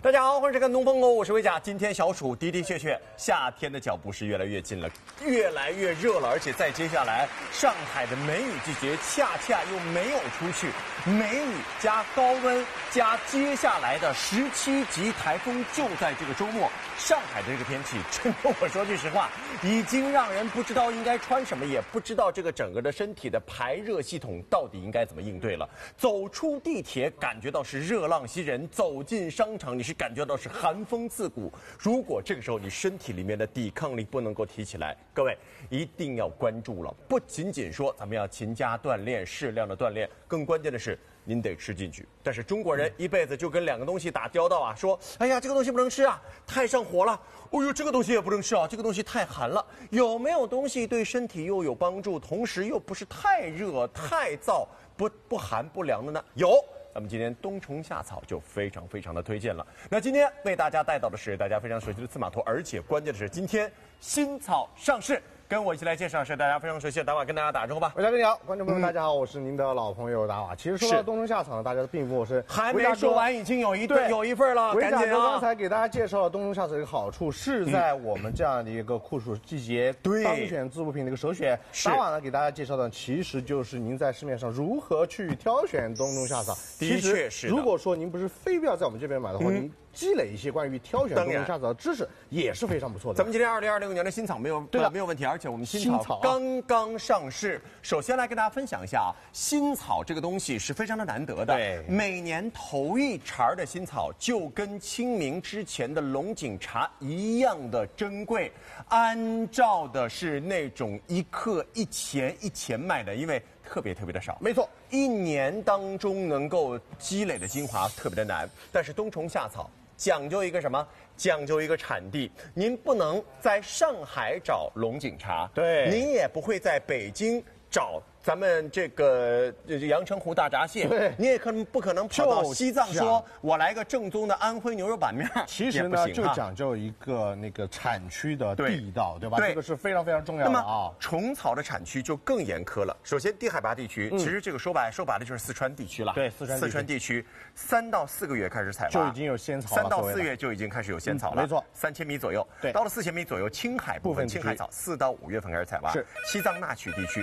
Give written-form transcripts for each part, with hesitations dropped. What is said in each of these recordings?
大家好，欢迎收看《东风狗》，我是魏甲。今天小暑的确，夏天的脚步是越来越近了，越来越热了，而且在接下来，上海的梅雨季节恰又没有出去，梅雨加高温加接下来的17级台风就在这个周末。上海的这个天气，真的我说句实话，已经让人不知道应该穿什么，也不知道这个整个的身体的排热系统到底应该怎么应对了。走出地铁感觉到是热浪袭人，走进商场你是感觉到是寒风刺骨。如果这个时候你身体里面的抵抗力不能够提起来，各位一定要关注了。不仅仅说咱们要勤加锻炼，适量的锻炼，更关键的是您得吃进去。但是中国人一辈子就跟两个东西打交道啊，说哎呀这个东西不能吃啊，太上火了。哦呦，这个东西也不能吃啊，这个东西太寒了。有没有东西对身体又有帮助，同时又不是太热太燥，不寒不凉的呢？有。咱们今天冬虫夏草就非常的推荐了。那今天为大家带到的是大家非常熟悉的刺马图，而且关键的是今天新草上市。跟我一起来介绍是大家非常熟悉的达瓦，跟大家打个招呼吧。 魏大哥你好，观众朋友们大家好，我是您的老朋友达瓦。其实说到冬虫夏草呢，大家的并不是还没说完，已经有一份了，赶紧啊！ 刚才给大家介绍了冬虫夏草的一个好处，是在我们这样的一个酷暑季节，当选自补品的一个首选。达瓦呢给大家介绍的其实就是您在市面上如何去挑选冬虫夏草。 的确是， 如果说您不是非必要在我们这边买的话，您积累一些关于挑选冬虫夏草的知识也是非常不错的。 咱们今天2026年的新草没有问题，而且我们新草刚刚上市。首先来跟大家分享一下啊，新草这个东西是非常的难得的。 对， 每年头一茬的新草就跟清明之前的龙井茶一样的珍贵，按照的是那种一克一钱卖的，因为特别的少。 没错， 一年当中能够积累的精华特别的难，但是冬虫夏草讲究一个什么？讲究一个产地。您不能在上海找龙井茶， 对， 您也不会在北京找咱们这个阳澄湖大闸蟹， 对， 你也不可能跑到西藏说我来个正宗的安徽牛肉板面。 其实呢，就讲究一个那个产区的地道，对吧？ 对， 这个是非常重要的啊。 虫草的产区就更严苛了。首先，低海拔地区，其实这个说白了就是四川地区了。 对， 四川地区3到4个月开始采挖，就已经有仙草了。 3到4月就已经开始有仙草了， 没错 ，3000米左右。 对， 到了4000米左右，青海部分青海草4到5月份开始采挖。 是， 西藏那曲地区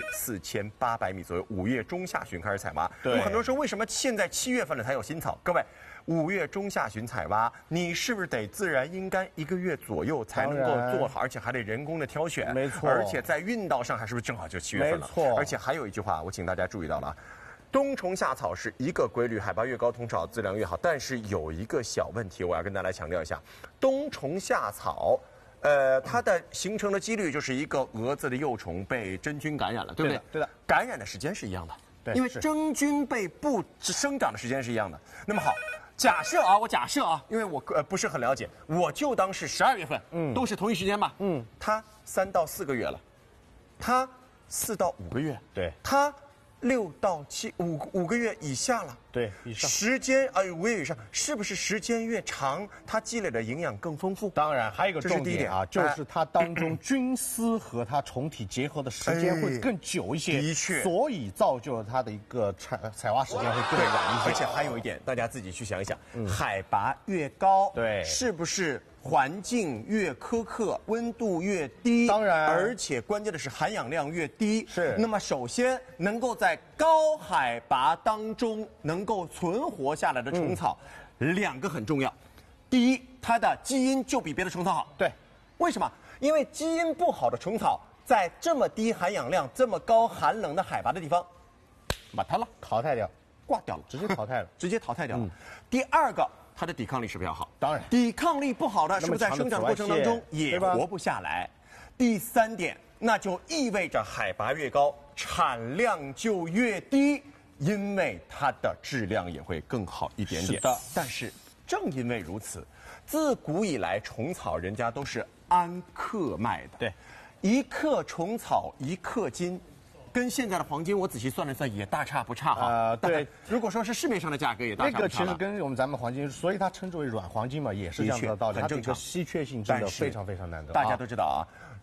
4800米左右，5月中下旬开始采挖。 对， 那么很多人说，为什么现在7月份了才有新草？各位，5月中下旬采挖，你是不是得自然阴干1个月左右才能够做好，而且还得人工的挑选？ 没错， 而且在运到上海是不是正好就7月份了？ 没错， 而且还有一句话，我请大家注意到了。冬虫夏草是一个规律，海拔越高，虫草质量越好。但是有一个小问题，我要跟大家强调一下：冬虫夏草，它的形成的几率就是一个蛾子的幼虫被真菌感染了，对不对？ 对的， 感染的时间是一样的， 对， 因为真菌被不生长的时间是一样的。那么好，我假设啊，因为我不是很了解，我就当是12月份，都是同一时间吧，它3到4个月了，它4到5个月， 对， 它6到5个月以下了， 对，以上时间5个月以上，是不是时间越长，它积累的营养更丰富？ 当然，还有一个重点啊，就是它当中菌丝和它虫体结合的时间会更久一些， 的确， 所以造就了它的一个采挖时间会更晚一些。 而且还有一点，大家自己去想一想，海拔越高， 对， 是不是环境越苛刻，温度越低？ 当然， 而且关键的是含氧量越低。 是。 那么首先能够在高海拔当中能够存活下来的虫草，2个很重要。第一，它的基因就比别的虫草好。 对。 为什么？因为基因不好的虫草在这么低含氧量、这么高寒冷的海拔的地方，把它淘汰掉， 挂掉了， 直接淘汰了， 直接淘汰掉了。第二个，它的抵抗力是不是要好？ 当然， 抵抗力不好的，是不是在生长过程当中也活不下来？第3点，那就意味着海拔越高，产量就越低，因为它的质量也会更好一点点。 是的， 但是正因为如此，自古以来虫草人家都是按克卖的。 对 ，1克虫草1克金。跟现在的黄金，我仔细算了算，也大差不差哈。 对， 如果说是市面上的价格，也大差不差。 那个其实跟咱们黄金，所以它称之为软黄金嘛，也是这样的道理。 很正常， 稀缺性真的非常难得。 大家都知道啊，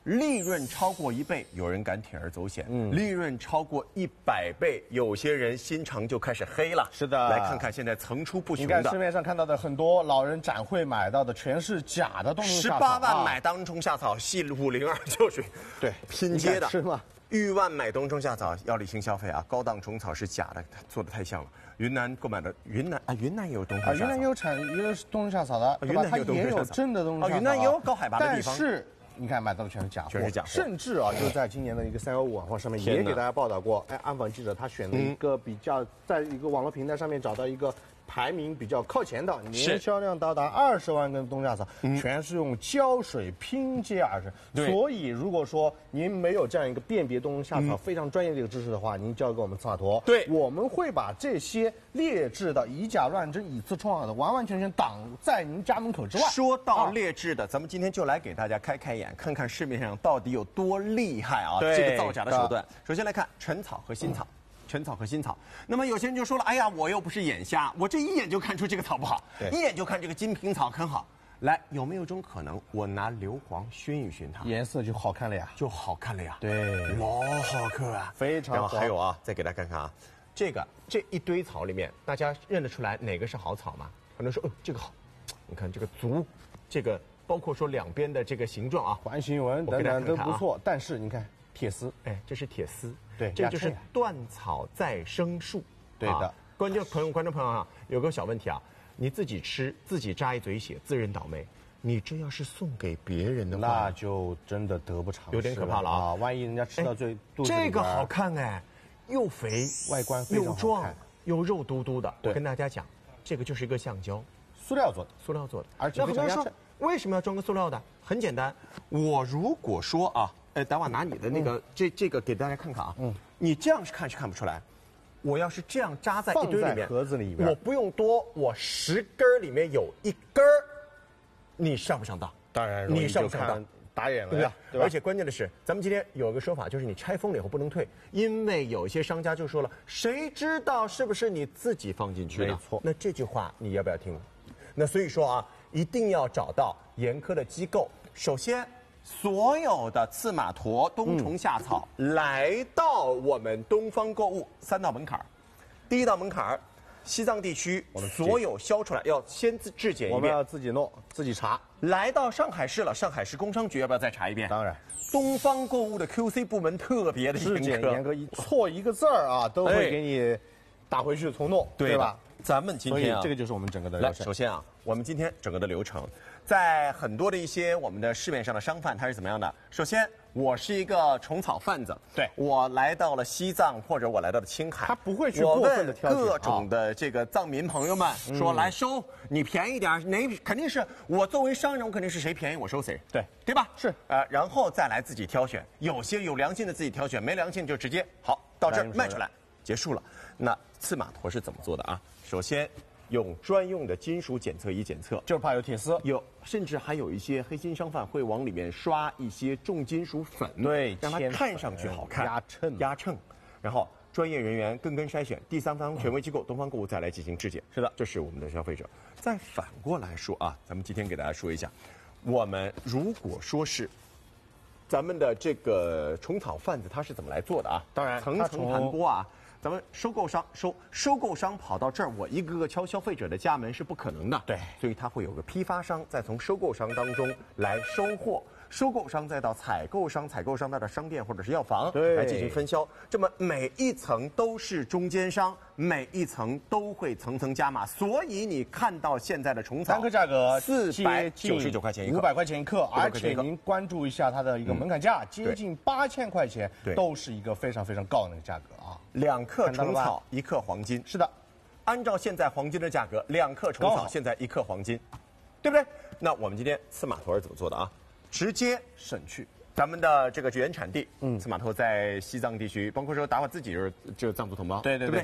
利润超过1倍，有人敢铤而走险；利润超过100倍，有些人心肠就开始黑了。 是的， 来看看现在层出不穷的。 你看市面上看到的很多老人展会买到的，全是假的冬虫夏草。 18万买冬虫夏草，系502就是对拼接的， 是吗？ 1万买冬虫夏草要理性消费啊！高档虫草是假的，做的太像了。云南购买的云南也有冬虫夏草， 云南也有冬虫夏草的，对吧？它也有真的冬虫夏草。 云南也有高海拔的地方， 但是你看买到的全是假货， 全是假货。 甚至啊，就在今年的一个315晚会上面也给大家报道过，安防记者他选了一个比较，在一个网络平台上面找到一个排名比较靠前的，年销量高达20万根冬夏草，全是用胶水拼接而成。所以如果说您没有这样一个辨别冬虫夏草非常专业的一个知识的话，您交给我们刺马驼， 对， 我们会把这些劣质的以假乱真、以次充好的，完完全全挡在您家门口之外。 说到劣质的，咱们今天就来给大家开眼，看看市面上到底有多厉害啊！这个造假的手段。首先来看陈草和新草。陈草和新草，那么有些人就说了，哎呀，我又不是眼瞎，我这一眼就看出这个草不好，一眼就看这个金瓶草很好。来，有没有种可能，我拿硫磺熏一熏它， 颜色就好看了呀？ 就好看了呀？ 对， 老好看啊， 非常好。 然后还有啊，再给大家看看啊，这一堆草里面，大家认得出来哪个是好草吗？可能说，这个好，你看这个足，这个包括说两边的这个形状啊， 环形纹等等都不错，但是你看。铁丝， 这是铁丝， 对， 这就是断草再生树， 对的。 观众朋友啊，有个小问题啊，你自己吃，自己扎一嘴血，自认倒霉。你这要是送给别人的话， 那就真的得不偿失， 有点可怕了啊！ 万一人家吃到肚子里这个好看又肥， 外观又壮，又肉嘟嘟的。我跟大家讲，这个就是一个橡胶， 塑料做的， 而且非常压秤。为什么要装个塑料的？很简单，我如果说啊。等会拿你的那个这个给大家看看啊，你这样是看不出来。我要是这样扎在一堆里面， 盒子里面， 我不用多，我10根里面有1根，你上不上当？ 当然， 你上不上当？ 打眼了呀，对吧？ 而且关键的是，咱们今天有个说法，就是你拆封了以后不能退，因为有一些商家就说了，谁知道是不是你自己放进去的？ 没错。 那这句话你要不要听？那所以说啊，一定要找到严苛的机构，首先。所有的刺马驼、冬虫夏草来到我们东方购物3道门槛，第一道门槛，西藏地区所有销出来要先质检一遍， 我们要自己弄、自己查。 来到上海市了，上海市工商局要不要再查一遍？ 当然， 东方购物的 QC 部门特别的严格， 错一个字儿啊，都会给你打回去重弄，对吧？ 咱们今天这个就是我们整个的流程。 首先啊，我们今天整个的流程，在很多的一些我们的市面上的商贩，他是怎么样的？首先，我是一个虫草贩子， 对， 我来到了西藏或者我来到了青海， 他不会去过分的挑选各种的这个藏民朋友们说来收，你便宜点，肯定是我作为商人，我肯定是谁便宜我收谁，对吧？ 是， 然后再来自己挑选，有些有良心的自己挑选，没良心就直接好到这儿卖出来，结束了。那刺马驼是怎么做的啊？首先，用专用的金属检测仪检测， 就是怕有铁丝， 甚至还有一些黑心商贩会往里面刷一些重金属粉， 对， 让它看上去好看， 压秤， 然后专业人员跟筛选，第三方权威机构东方购物再来进行质检。 是的， 这是我们的消费者。再反过来说啊，咱们今天给大家说一下，我们如果说是咱们的这个虫草贩子他是怎么来做的啊？ 当然， 层层盘剥啊。咱们收购商跑到这儿，我一个个敲消费者的家门是不可能的。 对， 所以他会有个批发商，再从收购商当中来收货，收购商再到采购商，采购商再到商店或者是药房来进行分销。这么每一层都是中间商，每一层都会层层加码，所以你看到现在的虫草单颗价格 499块钱一克 ，500块钱一克，而且您关注一下它的一个门槛价，接近8000块钱，都是一个非常非常高的价格啊。 2克虫草1克黄金， 是的， 按照现在黄金的价格，2克虫草现在1克黄金，对不对？那我们今天刺马驼是怎么做的啊？直接省去咱们的这个原产地，刺马驼在西藏地区，包括说达瓦自己就是藏族同胞， 对，是的，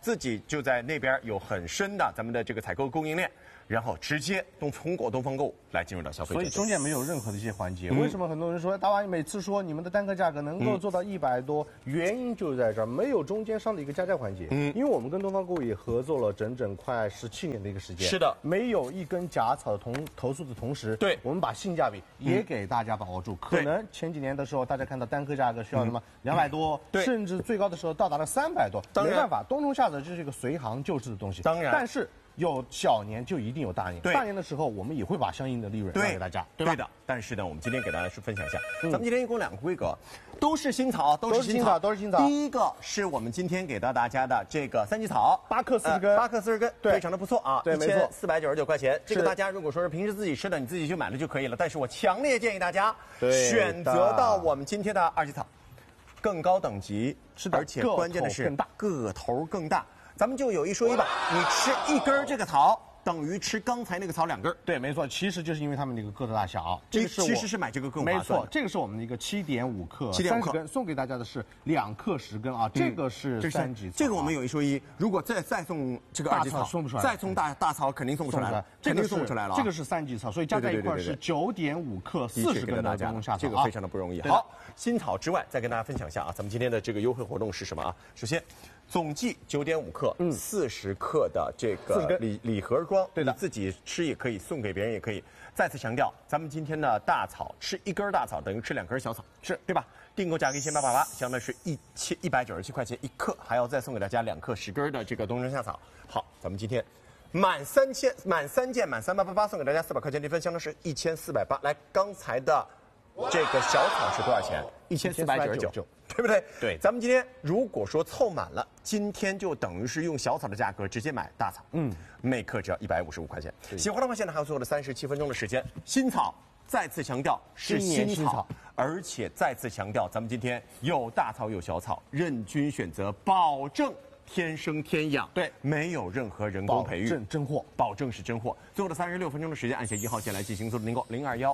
自己就在那边有很深的咱们的这个采购供应链。然后直接通过东方购物来进入到消费者， 所以中间没有任何的一些环节。为什么很多人说大娃你每次说你们的单个价格能够做到100多，原因就是在这儿，没有中间商的一个加价环节。因为我们跟东方购物也合作了整整快17年的一个时间。 是的， 没有一根假草投诉的同时， 对， 我们把性价比也给大家把握住。可能前几年的时候，大家看到单个价格需要什么200多，甚至最高的时候到达了300多。没办法，冬虫夏草就是一个随行就市的东西。 当然， 但是。有小年就一定有大年，大年的时候我们也会把相应的利润让给大家，对吧？ 对的。但是呢，我们今天给大家分享一下，咱们今天一共2个规格，都是新草，都是新草。第一个是我们今天给到大家的这个3级草 ，8克40根，8 克40根，非常的不错啊， 对，没错 ，1499块钱。这个大家如果说是平时自己吃的，你自己去买了就可以了。但是我强烈建议大家选择到我们今天的2级草，更高等级， 是的， 而且关键的是个头更大。咱们就有一说一吧，你吃1根这个草，等于吃刚才那个草2根。 对，没错，其实就是因为它们那个个的大小， 这个其实是买这个更划算。 没错，这个是我们的一个7.5克，30根，送给大家的是2克10根啊，这个是3级草。 这个我们有一说一，如果再送这个2级草， 送不出来， 再送大草肯定送不出来了，肯定送不出来了。 这个是3级草，所以加在一块是9.5克40根的冬虫夏草， 这个非常的不容易。好，新草之外，再跟大家分享一下啊，咱们今天的这个优惠活动是什么啊？首先。总计9.5克，40克的这个礼盒装， 对的， 你自己吃也可以，送给别人也可以。再次强调，咱们今天的大草吃1根大草等于吃2根小草， 是对吧？订购价格1888，相当于是197块钱1克，还要再送给大家2克10根的这个冬虫夏草。好，咱们今天满3件满3888，送给大家400块钱积分，相当是1480。来，刚才的这个小草是多少钱？1499，对不对？ 对， 咱们今天如果说凑满了，今天就等于是用小草的价格直接买大草，每克只要155块钱。喜欢的话，现在还有最后的37分钟的时间。新草再次强调是新草，而且再次强调，咱们今天有大草有小草，任君选择，保证天生天养， 对， 没有任何人工培育， 保证真货， 保证是真货。最后的36分钟的时间，按下1号线来进行做订购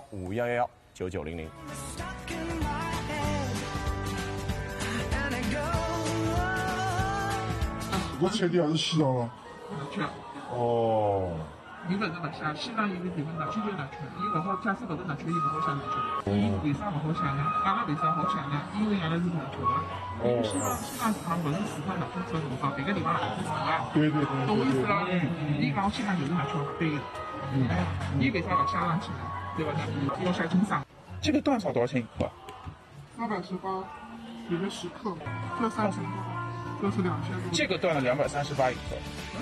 ，0215119900。 我前提还是洗了吗？ 全。 哦。 你问这么下，西藏有个地方拿去就拿全，因为好假设都拿全，因为好想拿全。为啥不好想呢？刚刚为啥好想呢？因为原来是拿全嘛。西藏它不是4川拿分车这么高，别个地方拿分车啊。 对。 懂我意思了？你刚西藏就是拿全，对。你为啥要下上去呢？对吧？要下中上。这个断草多少钱一克？218，一个10克，这30克。就是2000多，这个断了238一克。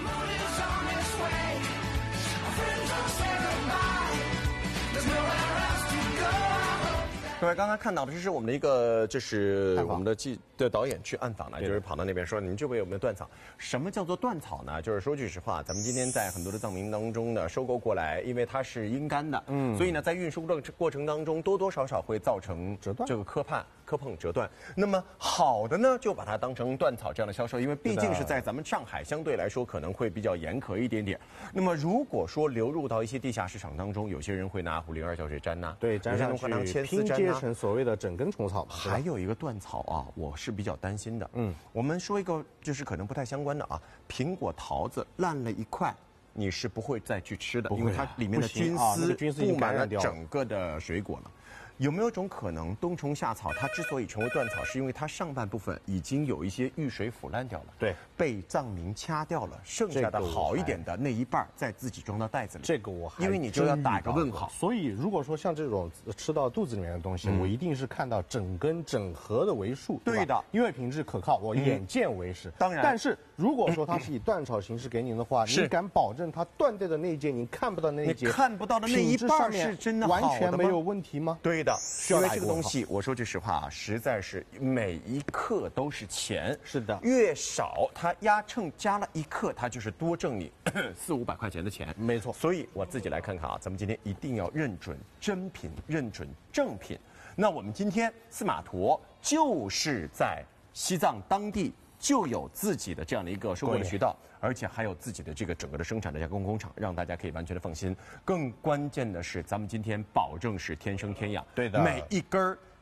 各位刚才看到的，这是我们的一个，这是我们的导演去暗访呢，就是跑到那边说，你们这边有没有断草？什么叫做断草呢？就是说句实话，咱们今天在很多的藏民当中呢，收购过来，因为它是阴干的，所以呢，在运输的过程当中，多多少少会造成这个磕碰折断。那么好的呢，就把它当成断草这样的销售，因为毕竟是在咱们上海，相对来说可能会比较严苛一点点。那么如果说流入到一些地下市场当中，有些人会拿502胶水粘呐， 对，粘上去拼接成所谓的整根虫草。 还有一个断草啊，我是比较担心的。我们说一个就是可能不太相关的啊，苹果、桃子烂了一块，你是不会再去吃的，因为它里面的菌丝布满了整个的水果了。有没有种可能，冬虫夏草它之所以成为断草，是因为它上半部分已经有一些遇水腐烂掉了， 对， 被藏民掐掉了，剩下的好一点的那一半再自己装到袋子里。 这个我还因为你就要打个问号。 所以如果说像这种吃到肚子里面的东西，我一定是看到整根整盒的为数， 对的， 因为品质可靠，我眼见为实。 当然， 但是如果说它是以断草形式给您的话，你敢保证它断掉的那一节，你看不到那一节， 你看不到的那一半是真的好的吗？ 完全没有问题吗？ 对的， 需要打一个东西，我说句实话啊，实在是每一克都是钱。 是的， 越少，它压秤加了1克，它就是多挣你400-500块钱的钱。 没错， 所以我自己来看看啊，咱们今天一定要认准真品，认准正品。那我们今天司马图就是在西藏当地就有自己的这样的一个收购的渠道，而且还有自己的这个整个的生产的加工工厂，让大家可以完全的放心。更关键的是，咱们今天保证是天生天养， 对的， 每一根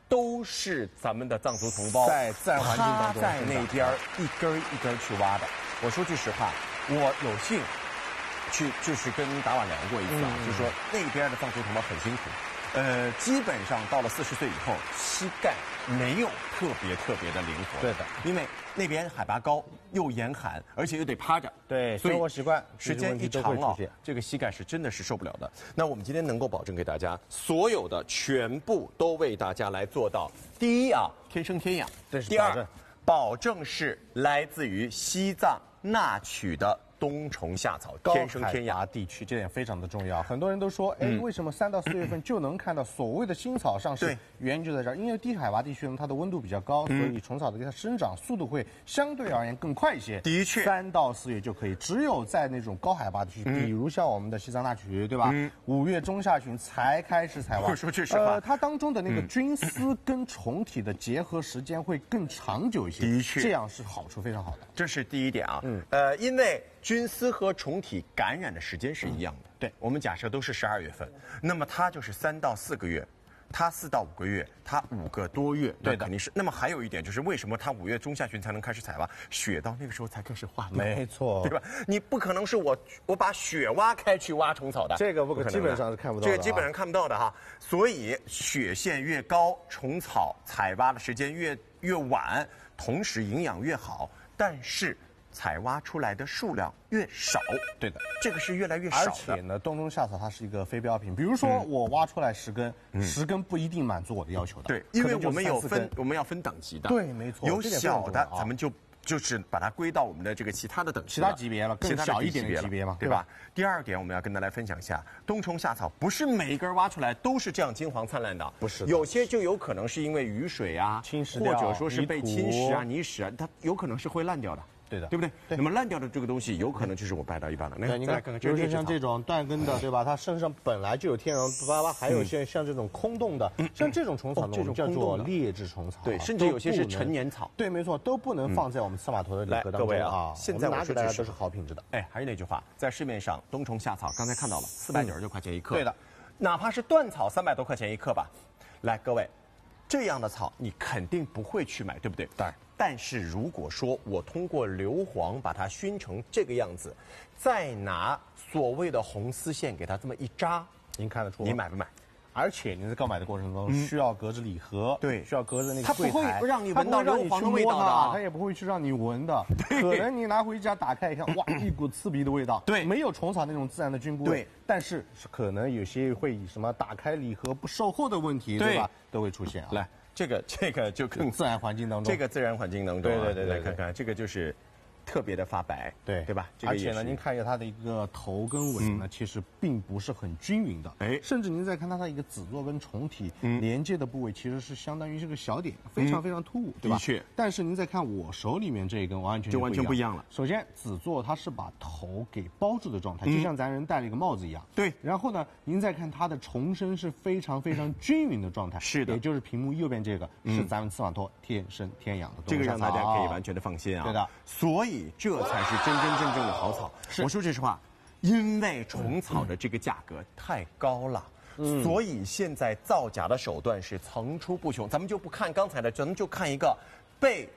都是咱们的藏族同胞在自然环境当中他在那边一根一根去挖的。我说句实话，我有幸去就是跟达瓦聊过一次啊，就是说那边的藏族同胞很辛苦。基本上到了40岁以后，膝盖没有特别的灵活。 对的， 因为那边海拔高，又严寒，而且又得趴着。 对， 所以生活习惯时间一长了，这个膝盖是真的是受不了的。那我们今天能够保证给大家所有的全部都为大家来做到。第一啊，天生天养；第二，保证是来自于西藏那曲的冬虫夏草，天生天养地区，这点非常的重要。很多人都说，为什么3到4月份就能看到所谓的新草上市？原因就在这儿，因为低海拔地区呢，它的温度比较高，所以虫草的它生长速度会相对而言更快一些。 的确 ，3到4月就可以。只有在那种高海拔地区，比如像我们的西藏那曲，对吧？5月中下旬才开始采挖。 说句实话， 它当中的那个菌丝跟虫体的结合时间会更长久一些。 的确， 这样是好处非常好的。 这是第一点啊。因为菌丝和虫体感染的时间是一样的。 对， 我们假设都是12月份，那么它就是3到4个月，它4到5个月，它5个多月， 对的， 肯定是。那么还有一点就是，为什么它5月中下旬才能开始采挖？雪到那个时候才开始化掉， 没错， 对吧？你不可能是我把雪挖开去挖虫草的， 这个不可能，基本上是看不到的， 这个基本上看不到的哈。所以雪线越高，虫草采挖的时间越晚，同时营养越好，但是采挖出来的数量越少。 对的， 这个是越来越少的。 而且呢，冬虫夏草它是一个非标品。比如说我挖出来10根，10根不一定满足我的要求的。 对，因为我们要分等级的。 对，没错。 有小的，咱们就是把它归到我们的这个其他的等级、 其他级别了，更小一点的级别嘛， 对吧？第二点，我们要跟大家分享一下，冬虫夏草不是每一根挖出来都是这样金黄灿烂的， 不是， 有些就有可能是因为雨水啊， 侵蚀或者说是被侵蚀啊、泥石啊，它有可能是会烂掉的。 对的， 对不对？那么烂掉的这个东西，有可能就是我掰到一半了。 那你看，比如说像这种断根的，对吧？它身上本来就有天然巴拉，还有像这种空洞的，像这种虫草呢，我们叫做劣质虫草。 对，甚至有些是陈年草。 对，没错，都不能放在我们司马陀的礼盒当中啊。 现在我说大家都是好品质的。 哎，还是那句话，在市面上冬虫夏草，刚才看到了499块钱一克。 对的， 哪怕是断草300多块钱一克吧。来，各位，这样的草你肯定不会去买，对不对？ 对。 但是如果说我通过硫磺把它熏成这个样子，再拿所谓的红丝线给它这么一扎， 您看得出？ 你买不买？ 而且您在购买的过程中需要隔着礼盒， 对， 需要隔着那个它不会让你闻到硫磺的味道的， 它也不会去让你闻的。可能你拿回家打开一看，哇，一股刺鼻的味道。 对， 没有虫草那种自然的菌菇味。 对， 但是可能有些会以什么打开礼盒不售后的问题，对吧？都会出现啊。 来。这个就更自然环境当中， 这个自然环境当中， 对， 来看看这个就是特别的发白，对吧？ 而且呢，您看一下它的一个头跟尾呢，其实并不是很均匀的，甚至您再看它的一个子座跟虫体连接的部位，其实是相当于是个小点，非常突兀，对吧？ 的确。 但是您再看我手里面这一根，完全不一样了。 首先，子座它是把头给包住的状态，就像咱人戴了一个帽子一样。 对。 然后呢，您再看它的虫身是非常均匀的状态， 是的， 也就是屏幕右边这个是咱们司马陀天生天养的冬虫夏草， 这个让大家可以完全的放心啊。 对的。 所以这才是真正的好草。我说这实话，因为虫草的这个价格太高了，所以现在造假的手段是层出不穷。咱们就不看刚才的，咱们就看一个被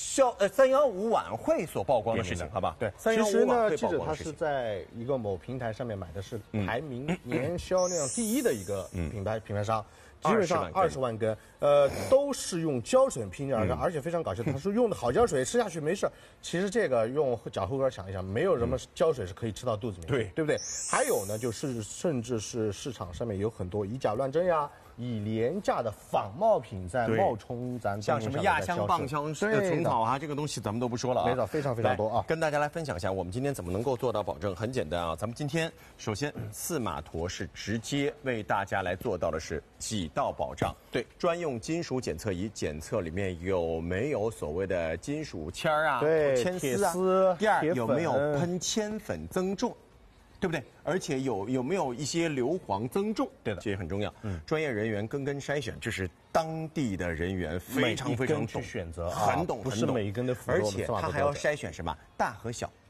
315晚会所曝光的事情，好吧？ 对 ，315晚会记者他是在一个某平台上面买的是排名年销量第1的一个品牌商。基本上20万根，都是用胶水拼接而且非常搞笑。他说用的好胶水吃下去没事，其实这个用脚后跟想一想，没有什么胶水是可以吃到肚子里面，对不对？还有呢，就是甚至是市场上面有很多以假乱真呀，以廉价的仿冒品在冒充咱像什么亚香、棒香、虫草啊，这个东西咱们都不说了啊， 没错，非常多啊。 跟大家来分享一下，我们今天怎么能够做到保证？很简单啊，咱们今天首先司马陀是直接为大家来做到的是几道保障。对，专用金属检测仪检测里面有没有所谓的金属铅啊、铅丝啊。第二，有没有喷铅粉增重？对不对？而且有没有一些硫磺增重？ 对的， 这也很重要。专业人员根筛选，这是当地的人员非常懂， 去选择， 很懂， 不是每一根都符合。 而且他还要筛选什么大和小、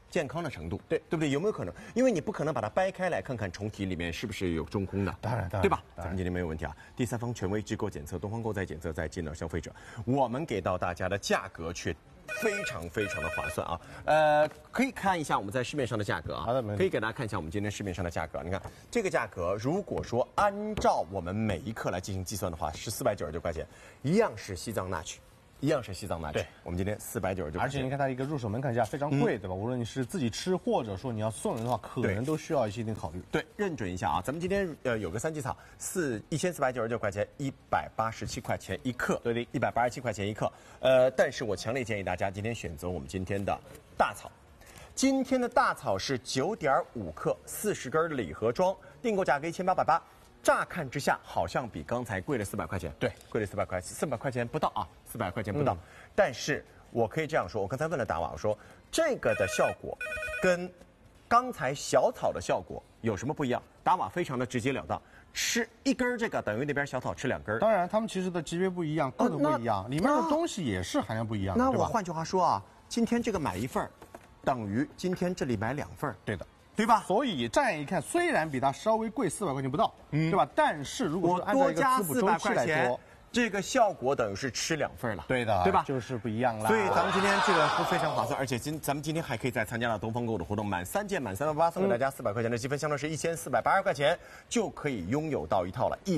健康的程度， 对不对？有没有可能？因为你不可能把它掰开来看看虫体里面是不是有中空的， 当然， 对吧？咱们今天没有问题啊。第三方权威机构检测，东方购再检测再进到消费者，我们给到大家的价格却非常的划算啊。可以看一下我们在市面上的价格啊。 好的，没问题。 可以给大家看一下我们今天市面上的价格。你看这个价格，如果说按照我们每一克来进行计算的话，是499块钱，一样是西藏纳曲。一样是西藏纳曲， 对， 我们今天499， 而且你看它一个入手门槛价非常贵，对吧？无论你是自己吃，或者说你要送人的话，可能都需要一些考虑。 对，认准一下啊，咱们今天有个三季草，1499块钱，187块钱一克，对，187块钱一克。但是我强烈建议大家今天选择我们今天的大草。今天的大草是9.5克，40根礼盒装，订购价格1880。乍看之下好像比刚才贵了400块钱， 对， 贵了400块钱不到啊，400块钱不到。但是我可以这样说，我刚才问了达瓦，我说这个的效果跟刚才小草的效果有什么不一样？达瓦非常的直截了当，吃一根这个等于那边小草吃2根。 当然，它们其实的级别不一样，个头不一样，里面的东西也是含量不一样的。 那我换句话说啊，今天这个买1份，等于今天这里买2份。 对的。 对吧？ 所以乍眼一看，虽然比它稍微贵400块钱不到，对吧？但是如果说按照一个滋补周期来说， 这个效果等于是吃2份了。 对的， 对吧？ 就是不一样啦。 所以咱们今天这个非常划算，而且咱们今天还可以再参加到东方购的活动，满3件满380送给大家400块钱的积分，相当是1480块钱就可以拥有到一套了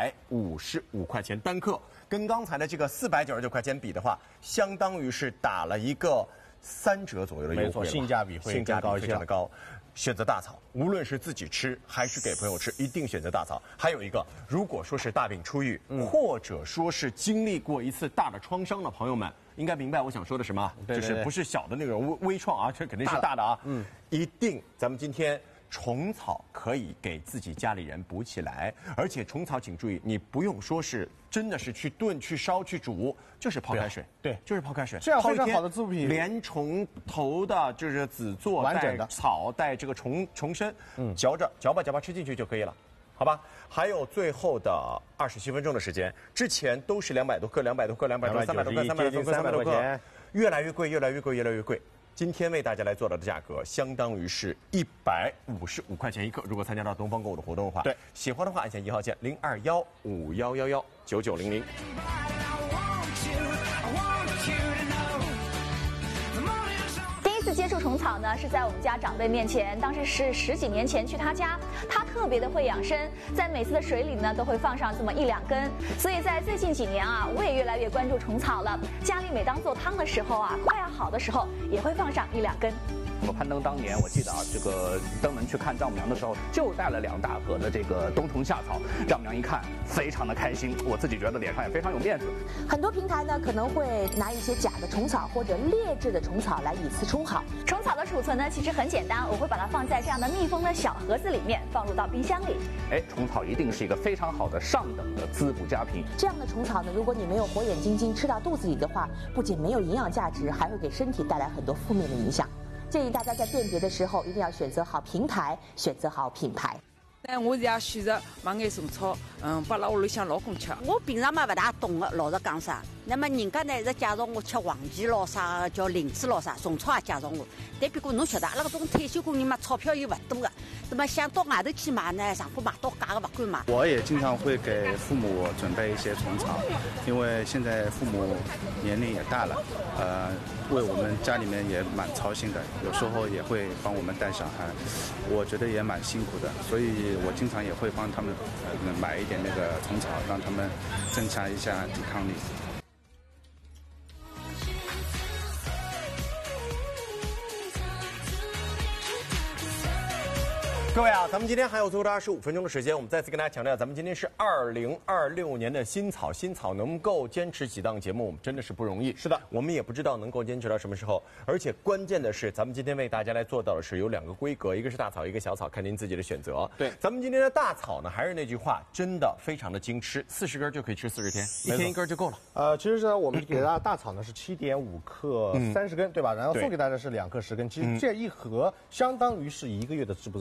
，155块钱单克，跟刚才的这个499块钱比的话，相当于是打了一个3折左右的优惠了， 没错，性价比会更高一些， 非常的高。选择大草，无论是自己吃还是给朋友吃，一定选择大草。还有一个，如果说是大病初愈，或者说是经历过一次大的创伤的朋友们，应该明白我想说的什么，就是不是小的那种微创啊，这肯定是大的啊。一定，咱们今天虫草可以给自己家里人补起来，而且虫草请注意，你不用说是真的是去炖、去烧、去煮，就是泡开水， 对， 就是泡开水， 这样非常好的滋补品， 连虫头的就是籽座、 完整的草、带这个虫身，嚼吧吃进去就可以了。好吧，还有最后的27分钟的时间，之前都是200多克、200多克、200多克、300多克、300多克，越来越贵。今天为大家来做到的价格，相当于是155块钱一克。如果参加到东方购的活动的话， 对， 喜欢的话按下1号键02151119900。 接触虫草呢，是在我们家长辈面前，当时是10几年前去他家，他特别的会养生，在每次的水里呢都会放上这么1、2根，所以在最近几年啊，我也越来越关注虫草了。家里每当做汤的时候啊，快要好的时候，也会放上1、2根。 我攀登当年，我记得啊，这个登门去看丈母娘的时候，就带了2大盒的这个冬虫夏草。丈母娘一看，非常的开心，我自己觉得脸上也非常有面子。 很多平台呢可能会拿一些假的虫草或者劣质的虫草来以次充好。 虫草的储存呢其实很简单，我会把它放在这样的密封的小盒子里面，放入到冰箱里。 虫草一定是一个非常好的上等的滋补佳品。 这样的虫草呢，如果你没有火眼金睛吃到肚子里的话，不仅没有营养价值，还会给身体带来很多负面的影响。建议大家在辨别的时候一定要选择好平台，选择好品牌。 我也选择买眼虫草，把那屋里向老公吃。 我平常嘛不大懂的，老实讲啥。那么人家呢是介绍我吃黄芪咯啥，叫灵芝咯啥，虫草也介绍我。但不过侬晓得，那个种退休工人嘛，钞票又不多的，那么想到外头去买呢，上过买到价的不敢买。 我也经常会给父母准备一些虫草，因为现在父母年龄也大了，为我们家里面也蛮操心的，有时候也会帮我们带小孩，我觉得也蛮辛苦的，所以我经常也会帮他们买一点那个虫草，让他们增强一下抵抗力。 各位啊，咱们今天还有最后的25分钟的时间，我们再次跟大家强调，咱们今天是2026年的新草，新草能够坚持几档节目，我们真的是不容易。 是的， 我们也不知道能够坚持到什么时候，而且关键的是，咱们今天为大家来做到的是有2个规格，一个是大草，一个小草，看您自己的选择。 对， 咱们今天的大草呢，还是那句话，真的非常的经吃，40根就可以吃40天，一天1根就够了。 其实呢，我们给大家大草呢是7.5克30根，对吧？然后送给大家是2克10根，其实这一盒相当于是1个月的滋补周期。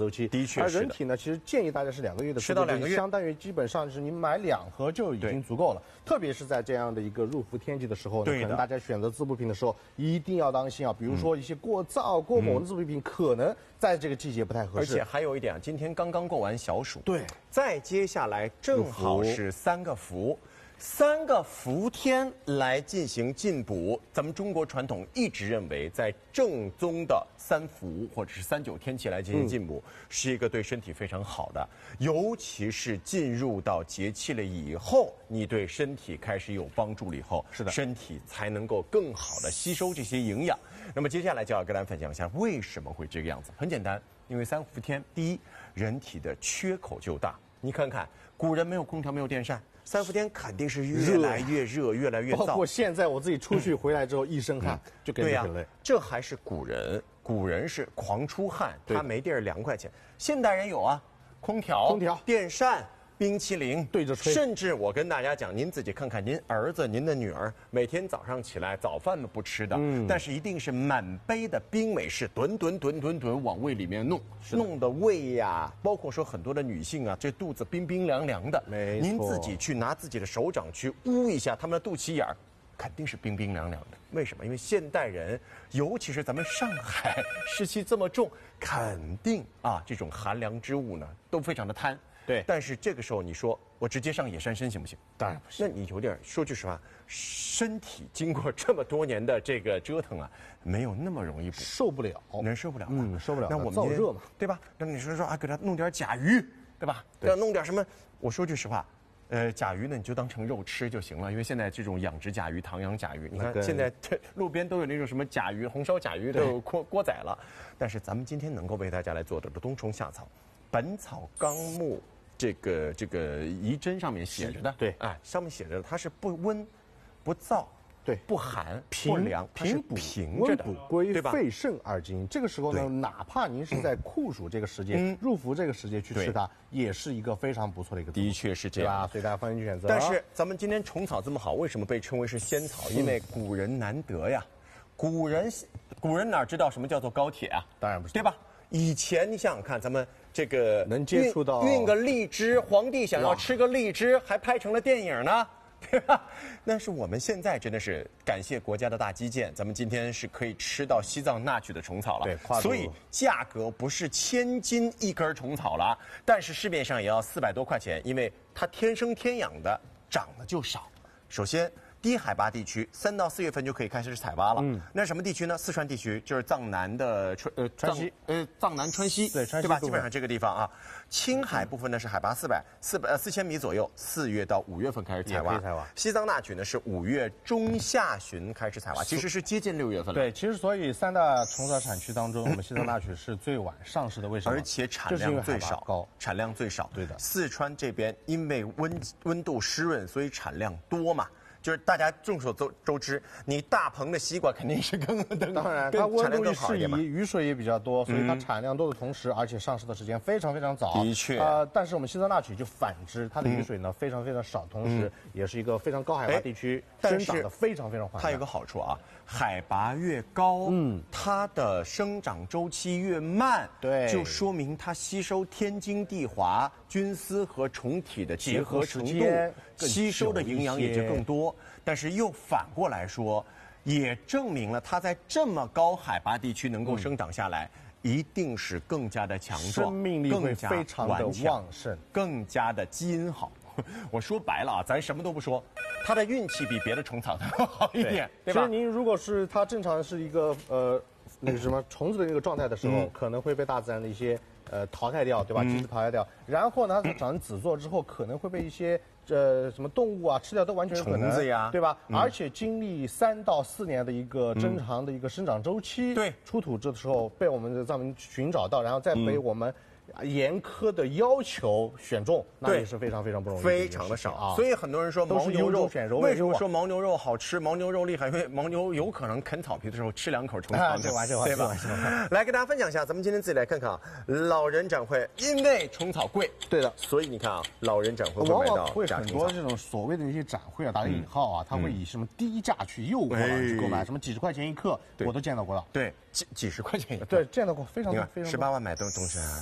的确是的。 而人体呢，其实建议大家是2个月的， 吃到2个月， 相当于基本上是你买2盒就已经足够了。特别是在这样的一个入伏天气的时候呢，可能大家选择滋补品的时候一定要当心啊，比如说一些过燥、过猛的滋补品，可能在这个季节不太合适。 而且还有一点，今天刚刚过完小暑， 对， 再接下来正好是3个伏。3个伏天来进行进补，咱们中国传统一直认为，在正宗的3伏或者是3、9天气来进行进补，是一个对身体非常好的。尤其是进入到节气了以后，你对身体开始有帮助了以后， 是的， 身体才能够更好的吸收这些营养。那么接下来就要跟大家分享一下为什么会这个样子。很简单，因为3伏天，第一，人体的缺口就大。你看看，古人没有空调，没有电扇。3伏天肯定是越来越热，越来越燥。 包括现在我自己出去回来之后一身汗，就感觉很累。 这还是古人是狂出汗，他没地儿凉快去。现代人有啊，空调、电扇、冰淇淋对着吹， 甚至我跟大家讲，您自己看看，您儿子、您的女儿每天早上起来早饭都不吃的，但是一定是满杯的冰美式，吨往胃里面弄，弄的胃呀，包括说很多的女性啊，这肚子冰冰凉凉的，您自己去拿自己的手掌去捂一下他们的肚脐眼儿。肯定是冰冰凉凉的，为什么？因为现代人，尤其是咱们上海湿气这么重，肯定啊这种寒凉之物呢都非常的贪。 对， 但是这个时候你说我直接上野山参行不行？ 当然不行。 那你有点说句实话，身体经过这么多年的这个折腾啊，没有那么容易补， 受不了， 人受不了， 受不了。 那我们燥热嘛， 对吧？那你说啊，给他弄点甲鱼，对吧？要弄点什么？我说句实话。甲鱼呢，你就当成肉吃就行了，因为现在这种养殖甲鱼、唐养甲鱼，你看现在路边都有那种什么甲鱼、红烧甲鱼都有锅仔了。但是咱们今天能够为大家来做的冬虫夏草，《本草纲目》这个仪针上面写着的， 对， 哎，上面写着它是不温、不燥。 对， 不寒不凉， 平补温补归肺肾二经。这个时候呢，哪怕您是在酷暑这个时节、入伏这个时节去吃它，也是一个非常不错的一个。 的确是这样， 所以大家欢迎去选择。 但是咱们今天虫草这么好，为什么被称为是仙草？因为古人难得呀，古人哪知道什么叫做高铁啊？ 当然不是， 对吧？以前你想想看，咱们这个能接触到运个荔枝，皇帝想要吃个荔枝，还拍成了电影呢。对吧？但是我们现在真的是感谢国家的大基建，咱们今天是可以吃到西藏纳曲的虫草了。 对， 所以价格不是1000斤一根虫草了，但是市面上也要400多块钱，因为它天生天养的，长得就少。首先，低海拔地区3到4月份就可以开始采挖了。那什么地区呢？四川地区就是藏南的川西， 藏南川西， 对，川西对吧？基本上这个地方啊。青海部分呢是海拔4000米左右，4月到5月份开始采挖。西藏纳曲呢是5月中下旬开始采挖，其实是接近6月份了。 对，其实所以3大虫草产区当中，我们西藏纳曲是最晚上市的，为什么？ 而且产量最少，产量最少。 对的， 四川这边因为温度湿润，所以产量多嘛。就是大家众所周知，你大棚的西瓜肯定是当然它温度适宜，雨水也比较多，所以它产量多的同时，而且上市的时间非常非常早。 的确， 但是我们西藏纳曲就反之，它的雨水呢非常非常少，同时也是一个非常高海拔地区，生长的非常非常缓慢。 它有个好处啊，海拔越高，它的生长周期越慢， 对， 就说明它吸收天经地华、菌丝和虫体的结合程度，吸收的营养也就更多。但是又反过来说，也证明了它在这么高海拔地区能够生长下来，一定是更加的强壮， 生命力会非常的旺盛， 更加的基因好。我说白了啊，咱什么都不说，它的运气比别的虫草都好一点，对吧？ 其实您如果是它正常是一个那个什么虫子的那个状态的时候，可能会被大自然的一些淘汰掉，对吧？及时淘汰掉。然后呢，它长成籽座之后，可能会被一些什么动物啊吃掉，都完全有可能， 虫子呀， 对吧？而且经历3到4年的一个正常的一个生长周期， 对， 出土的时候被我们的藏民寻找到，然后再被我们严苛的要求选中，那也是非常非常不容易， 非常的少。所以很多人说牦牛肉，为什么说牦牛肉好吃？牦牛肉厉害，因为牦牛有可能啃草皮的时候吃2口虫草，对吧？来跟大家分享一下，咱们今天自己来看看啊，老人展会，因为虫草贵， 对的， 所以你看啊，老人展会往往会很多这种所谓的一些展会啊，打个引号啊，他会以什么低价去诱惑老人去购买，什么几十块钱一克，我都见到过了。 对，几十块钱一克， 对，见到过，非常多，非常 18万买东西啊，是5020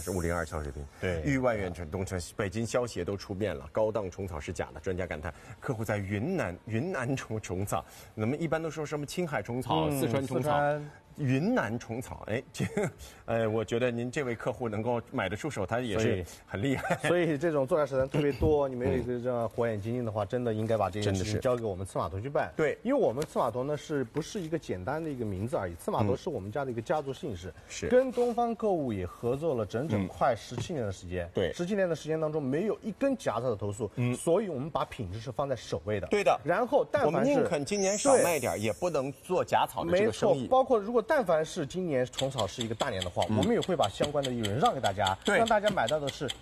二肖水平。 对， 域外远程东城，北京消息也都出面了，高档虫草是假的。专家感叹，客户在云南虫草，那么一般都说什么青海虫草、四川虫草。云南虫草，我觉得您这位客户能够买得出手，他也是很厉害。 所以这种作战手段特别多，你们有一个这样火眼金睛的话，真的应该把这件事情交给我们刺码头去办。 对， 因为我们刺码头呢不是一个简单的一个名字而已，刺码头是我们家的一个家族姓氏， 是跟东方购物也合作了整整快17年的时间。 对 ，17年的时间当中没有一根夹子的投诉，所以我们把品质是放在首位的。 对的。 然后但凡是我们宁肯今年少卖点，也不能做假草的这个生意。 没错，包括如果但凡是今年虫草是一个大年的话，我们也会把相关的利润让给大家，让大家买到的是